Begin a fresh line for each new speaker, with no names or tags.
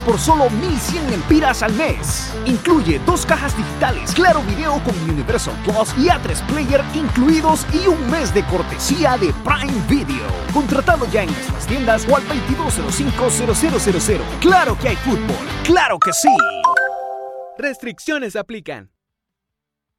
por solo 1,100 lempiras al mes. Incluye 2 cajas digitales, Claro Video con Universal Plus y A3 Player incluidos y un mes de cortesía de Prime Video. Contratado ya en nuestras tiendas o al 2205-0000. ¡Claro que hay fútbol! ¡Claro que sí!
Restricciones aplican.